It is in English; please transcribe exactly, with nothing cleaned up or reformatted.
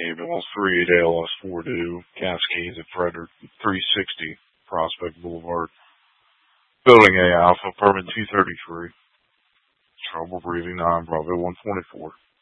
Able three eight A L S four due, Cascades at Frederick three sixty, Prospect Boulevard. Building A Alpha, Permit two thirty-three. Trouble breathing nine, Bravo one twenty-four.